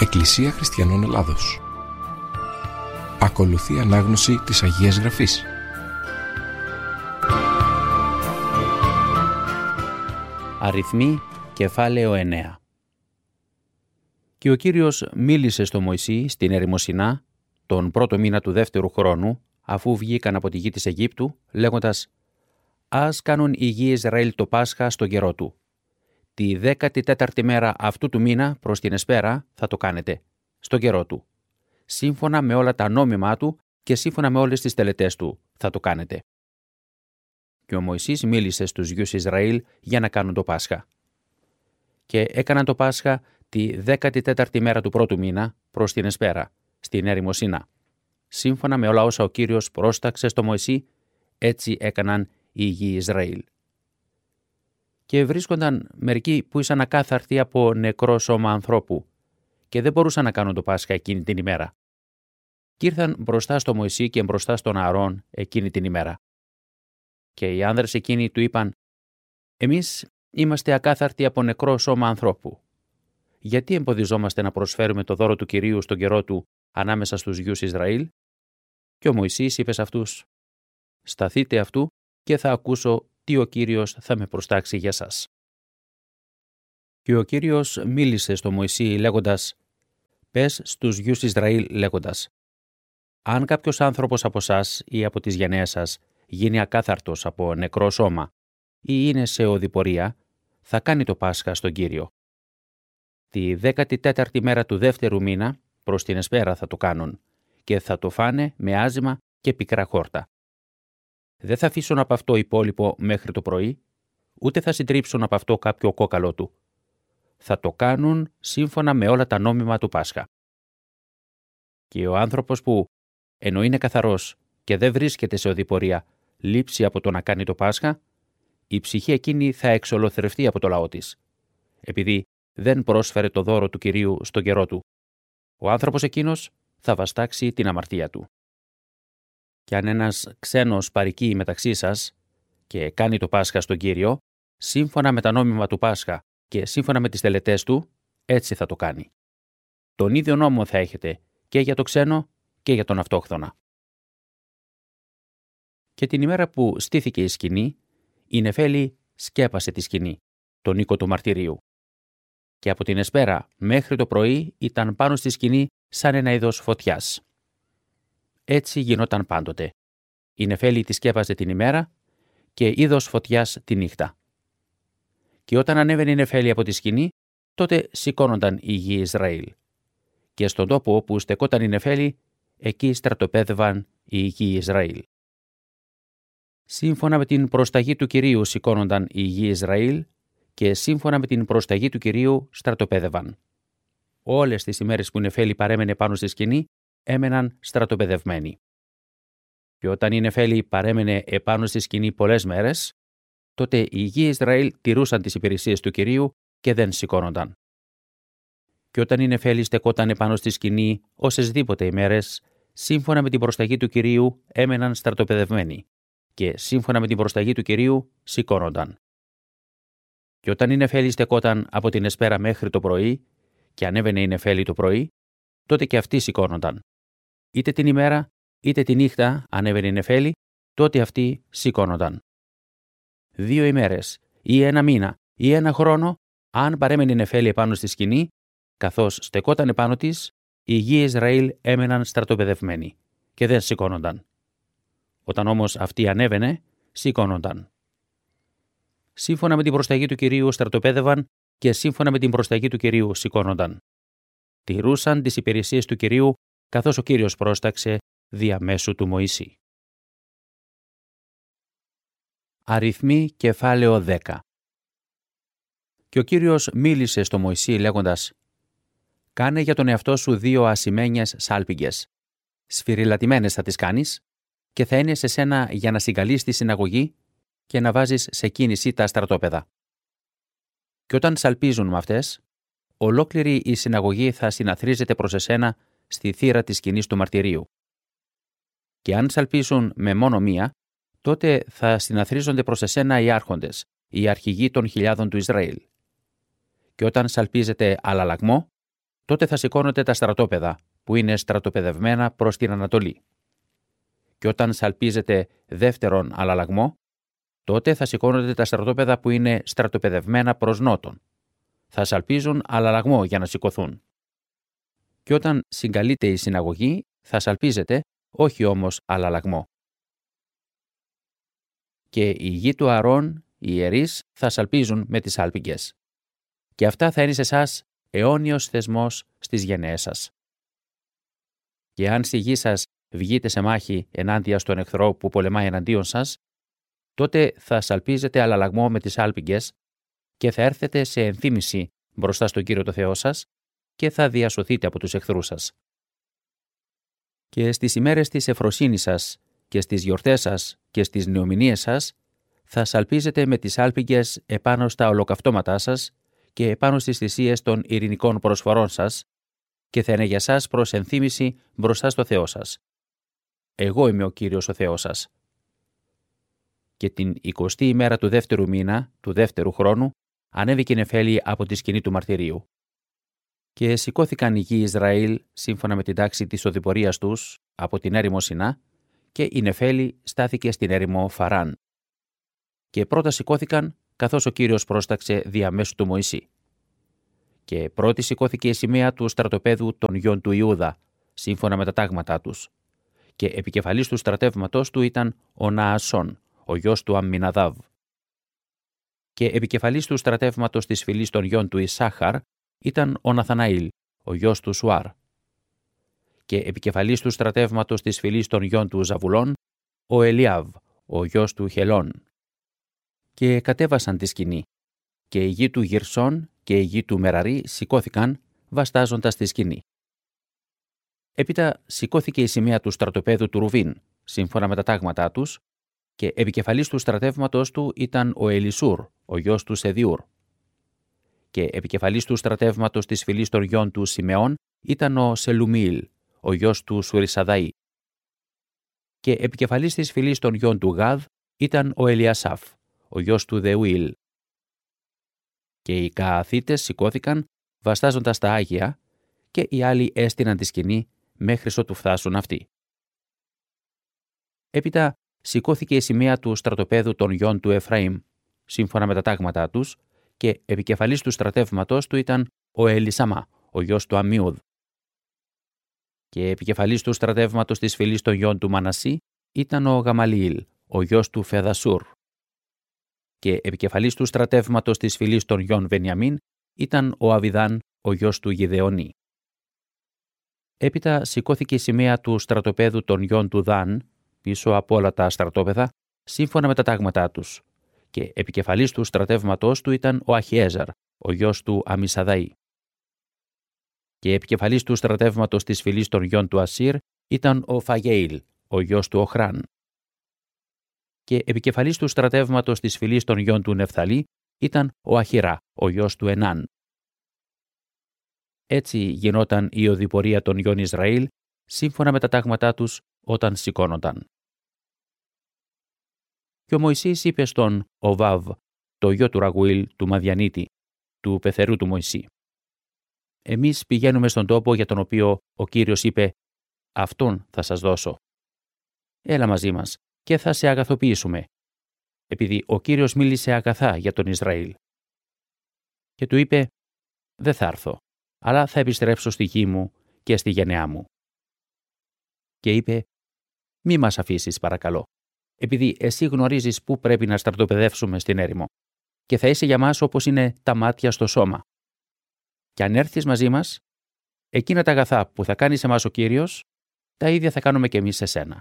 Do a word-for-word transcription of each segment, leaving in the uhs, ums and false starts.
Εκκλησία Χριστιανών Ελλάδος. Ακολουθεί ανάγνωση της Αγίας Γραφής. Αριθμοί, κεφάλαιο εννέα. Και ο Κύριος μίλησε στο Μωυσή στην έρημο Σινά τον πρώτο μήνα του δεύτερου χρόνου, αφού βγήκαν από τη γη της Αιγύπτου, λέγοντας «Ας κάνουν οι γη Ισραήλ το Πάσχα στον καιρό του. Τη δέκατη τέταρτη μέρα αυτού του μήνα προς την εσπέρα θα το κάνετε, στον καιρό του. Σύμφωνα με όλα τα νόμιμά του και σύμφωνα με όλες τις τελετές του θα το κάνετε». Και ο Μωυσής μίλησε στους γιους Ισραήλ για να κάνουν το Πάσχα. Και έκαναν το Πάσχα τη δέκατη τέταρτη μέρα του πρώτου μήνα προς την εσπέρα, στην έρημο Σινά. Σύμφωνα με όλα όσα ο Κύριος πρόσταξε στο Μωυσή, έτσι έκαναν οι γη Ισραήλ. Και βρίσκονταν μερικοί που ήσαν ακάθαρτοι από νεκρό σώμα ανθρώπου και δεν μπορούσαν να κάνουν το Πάσχα εκείνη την ημέρα. Και ήρθαν μπροστά στο Μωυσή και μπροστά στον Ααρών εκείνη την ημέρα. Και οι άνδρες εκείνοι του είπαν «Εμείς είμαστε ακάθαρτοι από νεκρό σώμα ανθρώπου. Γιατί εμποδιζόμαστε να προσφέρουμε το δώρο του Κυρίου στον καιρό του ανάμεσα στους γιους Ισραήλ?» Και ο Μωυσής είπε σε αυτούς «Σταθείτε αυτού και θα ακούσω τι ο Κύριος θα με προστάξει για σας». Και ο Κύριος μίλησε στο Μωυσή λέγοντας «Πες στους γιους Ισραήλ λέγοντας αν κάποιος άνθρωπος από σας ή από τις γενναίες σας γίνει ακάθαρτος από νεκρό σώμα ή είναι σε οδηπορία, θα κάνει το Πάσχα στον Κύριο. Τη δέκατη τέταρτη μέρα του δεύτερου μήνα προς την εσπέρα θα το κάνουν και θα το φάνε με άζυμα και πικρά χόρτα. Δεν θα αφήσουν από αυτό υπόλοιπο μέχρι το πρωί, ούτε θα συντρίψουν από αυτό κάποιο κόκαλό του. Θα το κάνουν σύμφωνα με όλα τα νόμιμα του Πάσχα. Και ο άνθρωπος που, ενώ είναι καθαρός και δεν βρίσκεται σε οδηπορία, λείψει από το να κάνει το Πάσχα, η ψυχή εκείνη θα εξολοθρευτεί από το λαό της, επειδή δεν πρόσφερε το δώρο του Κυρίου στον καιρό του. Ο άνθρωπος εκείνος θα βαστάξει την αμαρτία του. Και αν ένας ξένος παροικεί μεταξύ σας και κάνει το Πάσχα στον Κύριο, σύμφωνα με τα νόμιμα του Πάσχα και σύμφωνα με τις τελετές του, έτσι θα το κάνει. Τον ίδιο νόμο θα έχετε και για το ξένο και για τον αυτόχθονα. Και την ημέρα που στήθηκε η σκηνή, η Νεφέλη σκέπασε τη σκηνή, τον οίκο του μαρτυρίου. Και από την εσπέρα μέχρι το πρωί ήταν πάνω στη σκηνή σαν ένα είδος φωτιάς. Έτσι γινόταν πάντοτε. Η Νεφέλη τη σκέπαζε την ημέρα και είδος φωτιάς τη νύχτα. Και όταν ανέβαινε η Νεφέλη από τη σκηνή, τότε σηκώνονταν οι γη Ισραήλ. Και στον τόπο όπου στεκόταν η Νεφέλη, εκεί στρατοπέδευαν οι γη Ισραήλ. Σύμφωνα με την προσταγή του Κυρίου σηκώνονταν οι γη Ισραήλ και σύμφωνα με την προσταγή του Κυρίου στρατοπέδευαν. Όλες τις ημέρες που η Νεφέλη παρέμενε πάνω στη σκηνή, έμεναν στρατοπεδευμένοι. Και όταν η Νεφέλη παρέμενε επάνω στη σκηνή πολλές μέρες, τότε οι γη Ισραήλ τηρούσαν τις υπηρεσίες του Κυρίου και δεν σηκώνονταν. Και όταν η Νεφέλη στεκόταν επάνω στη σκηνή όσεσδήποτε ημέρες, σύμφωνα με την προσταγή του Κυρίου έμεναν στρατοπεδευμένοι και σύμφωνα με την προσταγή του Κυρίου σηκώνονταν. Και όταν η Νεφέλη στεκόταν από την εσπέρα μέχρι το πρωί και ανέβαινε η Νεφέλη το πρωί, τότε και αυτοί σηκώνονταν. Είτε την ημέρα, είτε τη νύχτα ανέβαινε η Νεφέλη, τότε αυτοί σηκώνονταν. Δύο ημέρες, ή ένα μήνα, ή ένα χρόνο, αν παρέμενε η Νεφέλη επάνω στη σκηνή, καθώς στεκόταν επάνω της, οι γη Ισραήλ έμεναν στρατοπεδευμένοι και δεν σηκώνονταν. Όταν όμως αυτή ανέβαινε, σηκώνονταν. Σύμφωνα με την προσταγή του Κυρίου στρατοπέδευαν και σύμφωνα με την προσταγή του Κυρίου σηκώνονταν. Τηρούσαν τις υπηρεσίες του Κυρίου, καθώς ο Κύριος πρόσταξε διαμέσου του Μωυσή. Αριθμοί, κεφάλαιο δέκα. Και ο Κύριος μίλησε στο Μωυσή λέγοντας «Κάνε για τον εαυτό σου δύο ασημένιες σάλπιγγες. Σφυριλατημένες θα τις κάνεις και θα είναι σε σένα για να συγκαλείς τη συναγωγή και να βάζεις σε κίνηση τα στρατόπεδα. Και όταν σαλπίζουν με αυτές, ολόκληρη η συναγωγή θα συναθρίζεται προς εσένα στη θύρα της σκηνής του μαρτυρίου. Και αν σαλπίσουν με μόνο μία, τότε θα συναθρίζονται προς εσένα οι άρχοντες, οι αρχηγοί των χιλιάδων του Ισραήλ. Και όταν σαλπίζετε αλλαλαγμό, τότε θα σηκώνονται τα στρατόπεδα που είναι στρατοπεδευμένα προς την Ανατολή. Και όταν σαλπίζεται δεύτερον αλλαλαγμό, τότε θα σηκώνονται τα στρατόπεδα που είναι στρατοπεδευμένα προς νότον. Θα σαλπίζουν αλλαλαγμό για να σηκωθούν. Και όταν συγκαλείται η συναγωγή, θα σαλπίζεται, όχι όμως αλλαλαγμό. Και η γη του Αρών, οι ιερείς, θα σαλπίζουν με τις σάλπιγγες. Και αυτά θα είναι σε εσάς αιώνιος θεσμός στις γενναίες σας. Και αν στη γη σας βγείτε σε μάχη ενάντια στον εχθρό που πολεμάει εναντίον σας, τότε θα σαλπίζετε αλλαλαγμό με τις σάλπιγγες και θα έρθετε σε ενθύμηση μπροστά στον Κύριο το Θεό σας και θα διασωθείτε από τους εχθρούς σας. Και στις ημέρες της ευφροσύνης σας και στις γιορτές σας και στις νεομηνίες σας θα σαλπίζετε με τις σάλπιγγες επάνω στα ολοκαυτώματά σας και επάνω στις θυσίες των ειρηνικών προσφορών σας και θα είναι για σας προς ενθύμηση μπροστά στο Θεό σας. Εγώ είμαι ο Κύριος ο Θεός σας. Και την εικοστή ημέρα του δεύτερου μήνα, του δεύτερου χρόνου, ανέβηκε η νεφέλη από τη σκηνή του μαρτυρίου. Και σηκώθηκαν οι γη Ισραήλ σύμφωνα με την τάξη της οδηπορίας τους από την έρημο Σινά και η νεφέλη στάθηκε στην έρημο Φαράν. Και πρώτα σηκώθηκαν καθώς ο Κύριος πρόσταξε διαμέσου του Μωυσή. Και πρώτη σηκώθηκε η σημαία του στρατοπέδου των γιών του Ιούδα, σύμφωνα με τα τάγματά τους. Και επικεφαλής του στρατεύματος του ήταν ο Ναασών, ο γιος του Αμμιναδάβ. Και επικεφαλής του στρατεύματος της φυλής των γιών του Ισάχαρ ήταν ο Ναθαναήλ, ο γιος του Σουάρ. Και επικεφαλής του στρατεύματος της φυλής των γιών του Ζαβουλών, ο Ελιάβ, ο γιος του Χελών. Και κατέβασαν τη σκηνή, και η γη του Γυρσών και η γη του Μεραρή σηκώθηκαν, βαστάζοντας τη σκηνή. Έπειτα σηκώθηκε η σημαία του στρατοπέδου του Ρουβίν, σύμφωνα με τα τάγματά τους, και επικεφαλής του στρατεύματος του ήταν ο Ελισούρ, ο γιος του Σεδιούρ. Και επικεφαλής του στρατεύματος της φυλής των γιών του Σιμεών ήταν ο Σελουμίλ, ο γιος του Σουρισαδαή. Και επικεφαλής της φυλής των γιών του Γάδ ήταν ο Ελιασάφ, ο γιος του Δεουήλ. Και οι Κααθίτες σηκώθηκαν, βαστάζοντας τα Άγια, και οι άλλοι έστειναν τη σκηνή μέχρι ότου φτάσουν αυτοί. Έπειτα σηκώθηκε η σημαία του στρατοπέδου των γιών του Εφραήμ, σύμφωνα με τα τάγματά τους, και επικεφαλής του στρατεύματος του ήταν ο Ελισαμά, ο γιος του Αμμιούδ. Και επικεφαλής του στρατεύματος της φυλής των γιών του Μανασί ήταν ο Γαμαλιήλ, ο γιος του Φεδασούρ. Και επικεφαλής του στρατεύματος της φυλής των γιών Βενιαμίν ήταν ο Αβιδάν, ο γιος του Γιδεονή. Έπειτα σηκώθηκε η σημαία του στρατοπέδου των γιών του Δάν, πίσω από όλα τα στρατόπεδα, σύμφωνα με τα τάγματά τους, και επικεφαλής του στρατεύματός του ήταν ο Αχιέζαρ, ο γιος του Αμισαδαή. Και επικεφαλής του στρατεύματος της φυλής των γιών του Ασύρ ήταν ο Φαγέιλ, ο γιος του Οχράν. Και επικεφαλής του στρατεύματος της φυλής των γιών του Νεφθαλή ήταν ο Αχιρά, ο γιος του Ενάν. Έτσι γινόταν η οδηπορία των γιών Ισραήλ, σύμφωνα με τα τάγματά τους, όταν σηκώνονταν. Και ο Μωυσής είπε στον Οβάβ, το γιο του Ραγουήλ του Μαδιανίτη, του πεθερού του Μωυσή: «Εμείς πηγαίνουμε στον τόπο για τον οποίο ο Κύριος είπε, αυτόν θα σας δώσω. Έλα μαζί μας και θα σε αγαθοποιήσουμε, επειδή ο Κύριος μίλησε αγαθά για τον Ισραήλ». Και του είπε: «Δεν θα έρθω, αλλά θα επιστρέψω στη γη μου και στη γενεά μου». Και είπε: «Μη μας αφήσεις παρακαλώ, επειδή εσύ γνωρίζεις πού πρέπει να στρατοπεδεύσουμε στην έρημο, και θα είσαι για μας όπως είναι τα μάτια στο σώμα. Και αν έρθεις μαζί μας, εκείνα τα αγαθά που θα κάνει σε εμάς ο Κύριος, τα ίδια θα κάνουμε και εμείς σε σένα».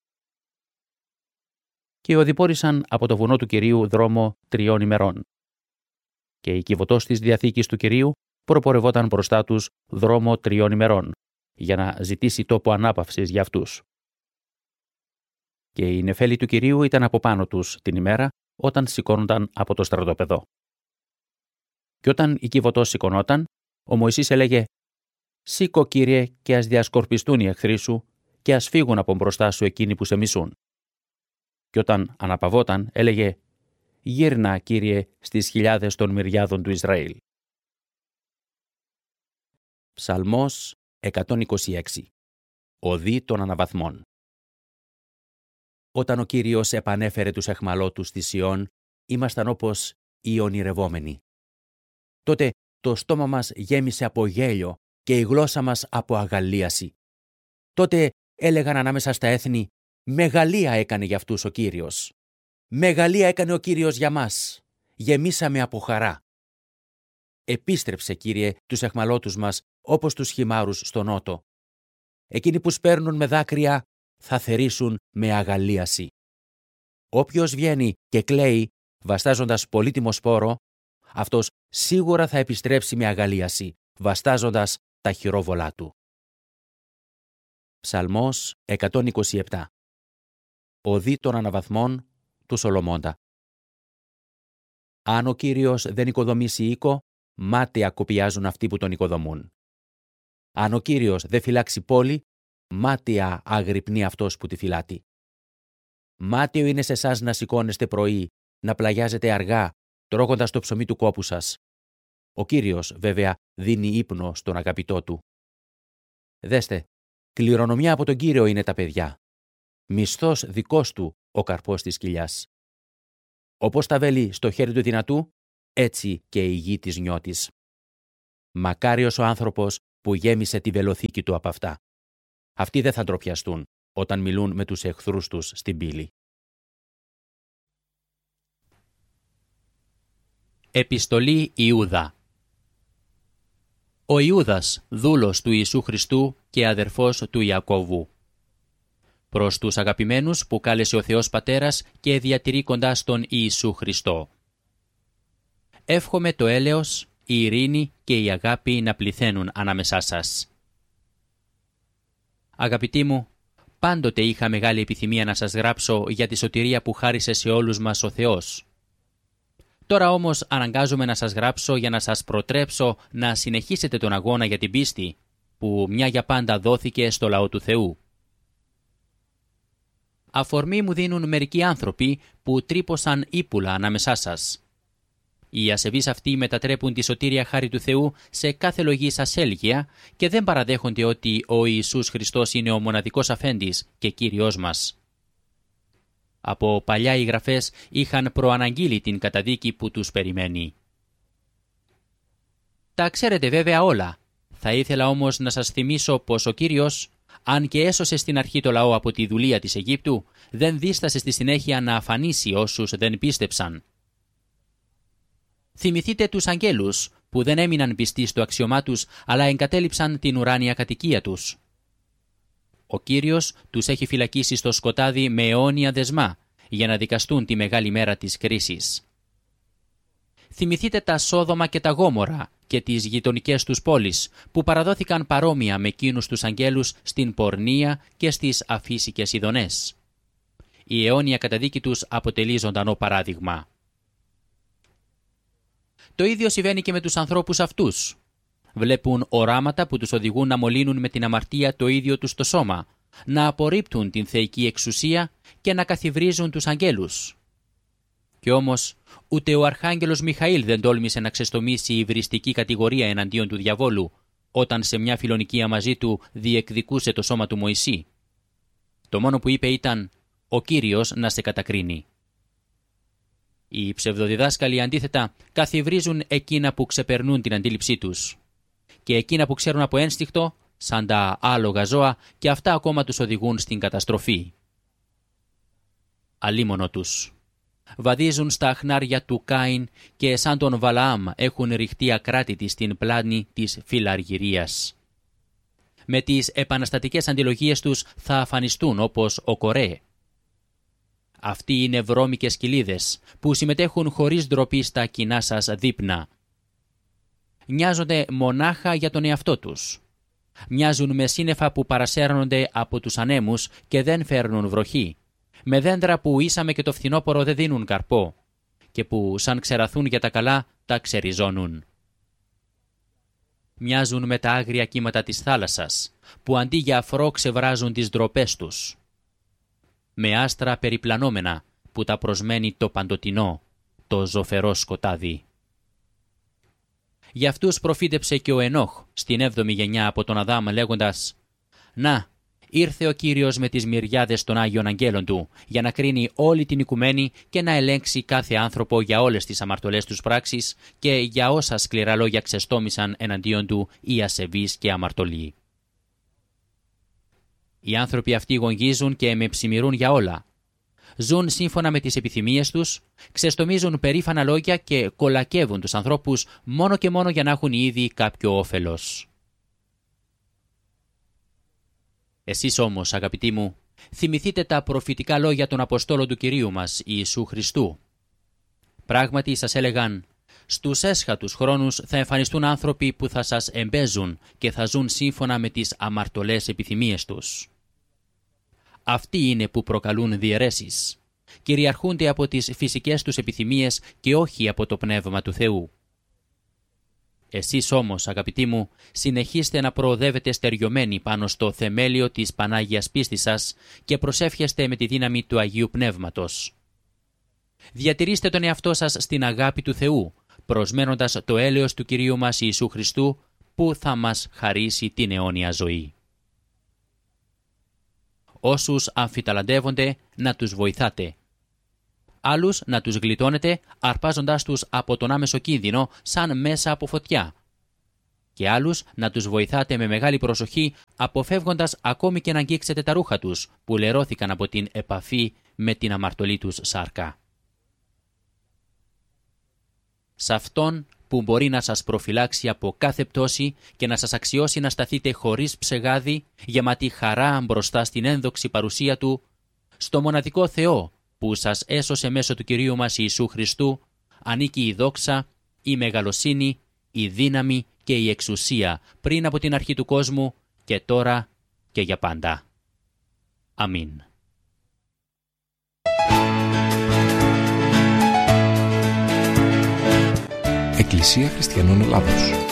Και οδηπόρησαν από το βουνό του Κυρίου δρόμο τριών ημερών. Και η κυβωτός της Διαθήκης του Κυρίου προπορευόταν μπροστά τους δρόμο τριών ημερών, για να ζητήσει τόπο ανάπαυσης για αυτούς. Και η νεφέλη του Κυρίου ήταν από πάνω τους την ημέρα, όταν σηκώνονταν από το στρατόπεδο. Και όταν η κυβωτός σηκωνόταν, ο Μωυσής έλεγε: «Σήκω, Κύριε, και ας διασκορπιστούν οι εχθροί σου, και ας φύγουν από μπροστά σου εκείνοι που σε μισούν». Και όταν αναπαυόταν, έλεγε: «Γύρνα, Κύριε, στις χιλιάδες των μυριάδων του Ισραήλ». Ψαλμός εκατόν είκοσι έξι. Οδή των αναβαθμών. Όταν ο Κύριος επανέφερε τους αιχμαλώτους στη Σιών, ήμασταν όπως οι ονειρευόμενοι. Τότε το στόμα μας γέμισε από γέλιο και η γλώσσα μας από αγαλίαση. Τότε έλεγαν ανάμεσα στα έθνη, «Μεγαλεία έκανε για αυτούς ο Κύριος. Μεγαλεία έκανε ο Κύριος για μας. Γεμίσαμε από χαρά». Επίστρεψε, Κύριε, τους αιχμαλώτους μας, όπως τους χυμάρους στο νότο. Εκείνοι που σπέρνουν με δάκρυα θα θερήσουν με αγαλίαση. Όποιος βγαίνει και κλαίει, βαστάζοντας πολύτιμο σπόρο, αυτός σίγουρα θα επιστρέψει με αγαλίαση, βαστάζοντας τα χειρόβολά του. Ψαλμός εκατόν είκοσι επτά. Οδή των αναβαθμών του Σολομώντα. Αν ο Κύριος δεν οικοδομήσει οίκο, μάταια κοπιάζουν αυτοί που τον οικοδομούν. Αν ο Κύριος δεν φυλάξει πόλη, μάταια αγρυπνεί αυτός που τη φυλάτει. Μάταιο είναι σε εσάς να σηκώνεστε πρωί, να πλαγιάζετε αργά, τρώγοντας το ψωμί του κόπου σας. Ο Κύριος, βέβαια, δίνει ύπνο στον αγαπητό του. Δέστε, κληρονομιά από τον Κύριο είναι τα παιδιά. Μισθός δικός του ο καρπός της κοιλιάς. Όπως τα βέλη στο χέρι του δυνατού, έτσι και η γη της νιώτης. Μακάριος ο άνθρωπος που γέμισε τη βελοθήκη του από αυτά. Αυτοί δεν θα ντροπιαστούν όταν μιλούν με τους εχθρούς τους στην πύλη. Επιστολή Ιούδα. Ο Ιούδας, δούλος του Ιησού Χριστού και αδερφός του Ιακώβου. Προς τους αγαπημένους που κάλεσε ο Θεός Πατέρας και διατηρεί κοντά στον Ιησού Χριστό. Εύχομαι το έλεος, η ειρήνη και η αγάπη να πληθαίνουν ανάμεσά σας. Αγαπητοί μου, πάντοτε είχα μεγάλη επιθυμία να σας γράψω για τη σωτηρία που χάρισε σε όλους μας ο Θεός. Τώρα όμως αναγκάζομαι να σας γράψω για να σας προτρέψω να συνεχίσετε τον αγώνα για την πίστη, που μια για πάντα δόθηκε στο λαό του Θεού. Αφορμή μου δίνουν μερικοί άνθρωποι που τρύπωσαν ύπουλα ανάμεσά σας. Οι ασεβείς αυτοί μετατρέπουν τη σωτήρια χάρη του Θεού σε κάθε λογής ασέλγεια και δεν παραδέχονται ότι ο Ιησούς Χριστός είναι ο μοναδικός αφέντης και Κύριος μας. Από παλιά οι γραφές είχαν προαναγγείλει την καταδίκη που τους περιμένει. Τα ξέρετε βέβαια όλα. Θα ήθελα όμως να σας θυμίσω πως ο Κύριος, αν και έσωσε στην αρχή το λαό από τη δουλεία της Αιγύπτου, δεν δίστασε στη συνέχεια να αφανίσει όσους δεν πίστεψαν. Θυμηθείτε τους αγγέλους που δεν έμειναν πιστοί στο αξιωμά τους, αλλά εγκατέλειψαν την ουράνια κατοικία τους. Ο Κύριος τους έχει φυλακίσει στο σκοτάδι με αιώνια δεσμά για να δικαστούν τη μεγάλη μέρα της κρίσης. Θυμηθείτε τα Σόδομα και τα Γόμορα και τις γειτονικές τους πόλεις που παραδόθηκαν παρόμοια με εκείνους τους αγγέλους στην πορνεία και στις αφύσικες ειδονές. Η αιώνια καταδίκη τους αποτελεί ζωντανό παράδειγμα. Το ίδιο συμβαίνει και με τους ανθρώπους αυτούς. Βλέπουν οράματα που τους οδηγούν να μολύνουν με την αμαρτία το ίδιο τους το σώμα, να απορρίπτουν την θεϊκή εξουσία και να καθιβρίζουν τους αγγέλους. Κι όμως, ούτε ο Αρχάγγελος Μιχαήλ δεν τόλμησε να ξεστομίσει υβριστική κατηγορία εναντίον του διαβόλου, όταν σε μια φιλονικία μαζί του διεκδικούσε το σώμα του Μωυσή. Το μόνο που είπε ήταν «Ο Κύριος να σε κατακρίνει». Οι ψευδοδιδάσκαλοι αντίθετα καθιβρίζουν εκείνα που ξεπερνούν την αντίληψή τους. Και εκείνα που ξέρουν από ένστικτο, σαν τα άλογα ζώα, και αυτά ακόμα τους οδηγούν στην καταστροφή. Αλίμονο τους. Βαδίζουν στα αχνάρια του Κάιν και σαν τον Βαλαάμ έχουν ρηχτεί ακράτητοι στην πλάνη της φιλαργυρίας. Με τις επαναστατικές αντιλογίες τους θα αφανιστούν όπως ο Κορέ. Αυτοί είναι βρώμικες κοιλίδες που συμμετέχουν χωρίς ντροπή στα κοινά σας δείπνα. Νοιάζονται μονάχα για τον εαυτό τους. Μοιάζουν με σύννεφα που παρασέρνονται από τους ανέμους και δεν φέρνουν βροχή. Με δέντρα που ήσαμε και το φθινόπωρο δεν δίνουν καρπό και που σαν ξεραθούν για τα καλά τα ξεριζώνουν. Μοιάζουν με τα άγρια κύματα της θάλασσας που αντί για αφρό ξεβράζουν τις ντροπές τους. Με άστρα περιπλανόμενα που τα προσμένει το παντοτινό, το ζωφερό σκοτάδι. Για αυτούς προφήτεψε και ο Ενόχ στην έβδομη γενιά από τον Αδάμ λέγοντας «Να, ήρθε ο Κύριος με τις μυριάδες των Άγιων Αγγέλων του για να κρίνει όλη την οικουμένη και να ελέγξει κάθε άνθρωπο για όλες τις αμαρτωλές τους πράξεις και για όσα σκληρά λόγια ξεστόμησαν εναντίον του οι ασεβείς και αμαρτωλοί». Οι άνθρωποι αυτοί γογγίζουν και με ψημιρούν για όλα. Ζουν σύμφωνα με τις επιθυμίες τους, ξεστομίζουν περήφανα λόγια και κολακεύουν τους ανθρώπους μόνο και μόνο για να έχουν ήδη κάποιο όφελος. Εσείς όμως, αγαπητοί μου, θυμηθείτε τα προφητικά λόγια των Αποστόλων του Κυρίου μας, Ιησού Χριστού. Πράγματι σας έλεγαν, στους έσχατους χρόνους θα εμφανιστούν άνθρωποι που θα σας εμπέζουν και θα ζουν σύμφωνα με τις αμαρτωλές επιθυμίες τους. Αυτοί είναι που προκαλούν διαιρέσεις. Κυριαρχούνται από τις φυσικές τους επιθυμίες και όχι από το Πνεύμα του Θεού. Εσείς όμως, αγαπητοί μου, συνεχίστε να προοδεύετε στεριωμένοι πάνω στο θεμέλιο της Πανάγιας πίστης σας και προσεύχεστε με τη δύναμη του Αγίου Πνεύματος. Διατηρήστε τον εαυτό σας στην αγάπη του Θεού, προσμένοντας το έλεος του Κυρίου μας Ιησού Χριστού, που θα μας χαρίσει την αιώνια ζωή. Όσους αμφιταλαντεύονται, να τους βοηθάτε. Άλλους να τους γλιτώνετε, αρπάζοντάς τους από τον άμεσο κίνδυνο σαν μέσα από φωτιά. Και άλλους να τους βοηθάτε με μεγάλη προσοχή, αποφεύγοντας ακόμη και να αγγίξετε τα ρούχα τους, που λερώθηκαν από την επαφή με την αμαρτωλή τους σάρκα. Σε αυτόν που μπορεί να σας προφυλάξει από κάθε πτώση και να σας αξιώσει να σταθείτε χωρίς ψεγάδι, γεμάτοι χαρά μπροστά στην ένδοξη παρουσία Του, στο μοναδικό Θεό που σας έσωσε μέσω του Κυρίου μας Ιησού Χριστού, ανήκει η δόξα, η μεγαλοσύνη, η δύναμη και η εξουσία πριν από την αρχή του κόσμου και τώρα και για πάντα. Αμήν. Εκκλησία Χριστιανών Ελλάδος.